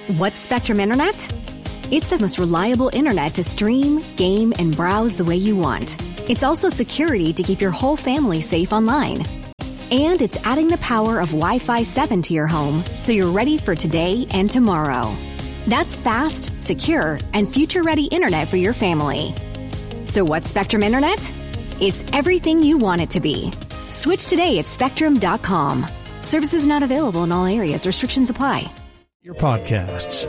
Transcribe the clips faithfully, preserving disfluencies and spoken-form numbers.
What's Spectrum Internet? It's the most reliable internet to stream, game, and browse the way you want. It's also security to keep your whole family safe online. And it's adding the power of Wi-Fi seven to your home so you're ready for today and tomorrow. That's fast, secure, and future-ready internet for your family. So what's Spectrum Internet? It's everything you want it to be. Switch today at spectrum dot com. Services not available in all areas. Restrictions apply. Your podcasts.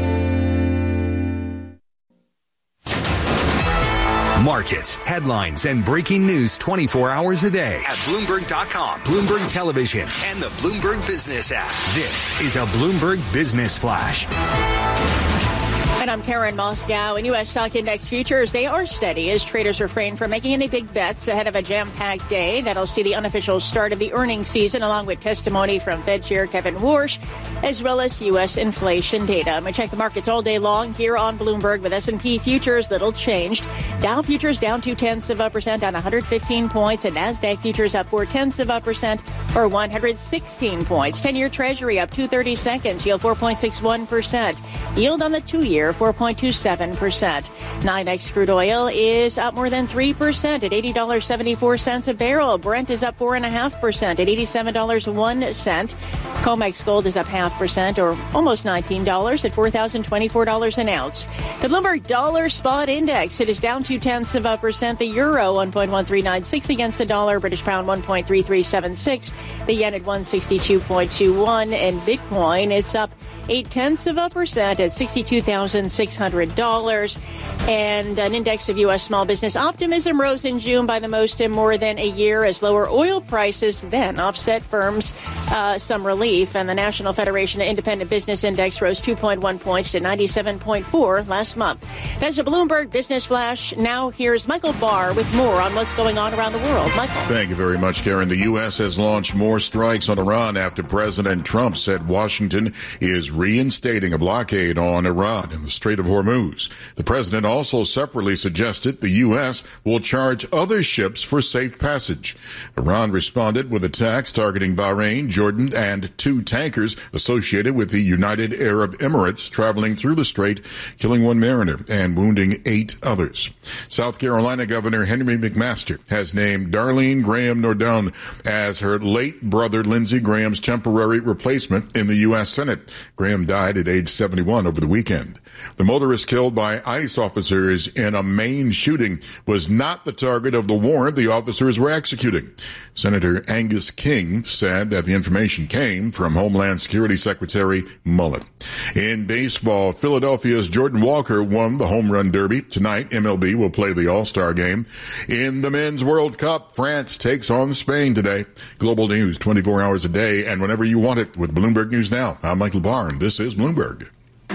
Markets, headlines, and breaking news twenty-four hours a day at Bloomberg dot com, Bloomberg Television, and the Bloomberg Business app. This is a Bloomberg Business Flash. And I'm Karen Moscow. In U S stock index futures, they are steady as traders refrain from making any big bets ahead of a jam-packed day that'll see the unofficial start of the earnings season, along with testimony from Fed Chair Kevin Warsh, as well as U S inflation data. I'm going to check the markets all day long here on Bloomberg with S and P futures little changed. Dow futures down two-tenths of a percent, down one hundred fifteen points, and NASDAQ futures up four-tenths of a percent, or one hundred sixteen points. ten-year Treasury up two thirty-seconds, yield four point six one percent. Yield on the two-year four point two seven percent. NYMEX crude oil is up more than three percent at eighty dollars and seventy-four cents a barrel. Brent is up four point five percent at eighty-seven dollars and one cent. COMEX gold is up half percent, or almost nineteen dollars at four thousand twenty-four dollars an ounce. The Bloomberg Dollar Spot Index, it is down two-tenths of a percent. The euro one point one three nine six against the dollar. British pound one point three three seven six. The yen at one sixty-two point two one. And Bitcoin, it's up eight-tenths of a percent at sixty-two thousand six hundred dollars. And an index of U S small business optimism rose in June by the most in more than a year as lower oil prices then offset firms uh, some relief. And the National Federation of Independent Business Index rose two point one points to ninety-seven point four last month. That's a Bloomberg Business Flash. Now here's Michael Barr with more on what's going on around the world. Michael. Thank you very much, Karen. The U S has launched more strikes on Iran after President Trump said Washington is reinstating a blockade on Iran in the Strait of Hormuz. The president also separately suggested the U S will charge other ships for safe passage. Iran responded with attacks targeting Bahrain, Jordan, and two tankers associated with the United Arab Emirates traveling through the strait, killing one mariner and wounding eight others. South Carolina Governor Henry McMaster has named Darlene Graham Nordone as her late brother Lindsey Graham's temporary replacement in the U S Senate. Graham died at age seventy-one over the weekend. The motorist killed by ICE officers in a Maine shooting was not the target of the warrant the officers were executing. Senator Angus King said that the information came from Homeland Security Secretary Mullen. In baseball, Philadelphia's Jordan Walker won the Home Run Derby. Tonight, M L B will play the All-Star Game. In the Men's World Cup, France takes on Spain today. Global news twenty-four hours a day and whenever you want it with Bloomberg News Now. I'm Michael Barr. This is Bloomberg.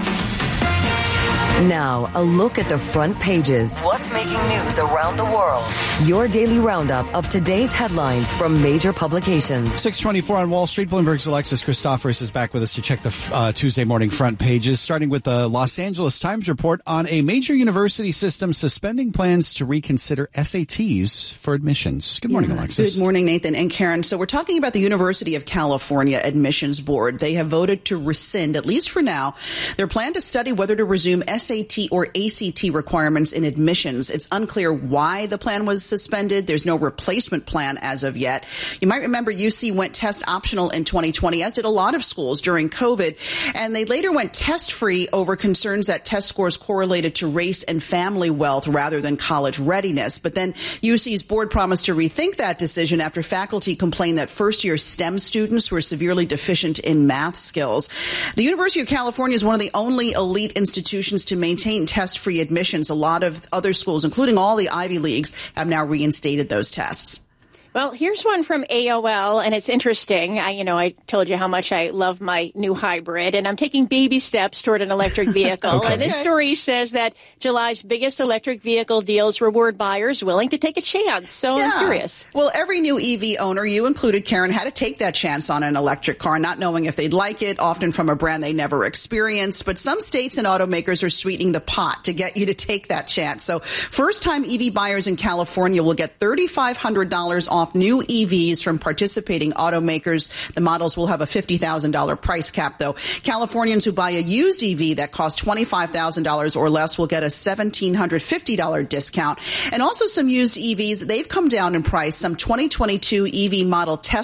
Now, a look at the front pages. What's making news around the world? Your daily roundup of today's headlines from major publications. six twenty-four on Wall Street. Bloomberg's Alexis Christoforous is back with us to check the uh, Tuesday morning front pages, starting with the Los Angeles Times report on a major university system suspending plans to reconsider S A Ts for admissions. Good morning, yeah. Alexis. Good morning, Nathan and Karen. So we're talking about the University of California Admissions Board. They have voted to rescind, at least for now, their plan to study whether to resume S A T or A C T requirements in admissions. It's unclear why the plan was suspended. There's no replacement plan as of yet. You might remember U C went test optional in twenty twenty, as did a lot of schools during COVID, and they later went test-free over concerns that test scores correlated to race and family wealth rather than college readiness. But then U C's board promised to rethink that decision after faculty complained that first-year STEM students were severely deficient in math skills. The University of California is one of the only elite institutions to maintain test-free admissions. A lot of other schools, including all the Ivy Leagues, have now reinstated those tests. Well, here's one from A O L, and it's interesting. I, you know, I told you how much I love my new hybrid, and I'm taking baby steps toward an electric vehicle. okay. And this story says that July's biggest electric vehicle deals reward buyers willing to take a chance. So yeah. I'm curious. Well, every new E V owner, you included, Karen, had to take that chance on an electric car, not knowing if they'd like it, often from a brand they never experienced. But some states and automakers are sweetening the pot to get you to take that chance. So first-time E V buyers in California will get three thousand five hundred dollars off off new E Vs from participating automakers. The models will have a fifty thousand dollars price cap, though. Californians who buy a used E V that costs twenty-five thousand dollars or less will get a one thousand seven hundred fifty dollars discount. And also some used E Vs, they've come down in price. Some twenty twenty-two E V model Tesla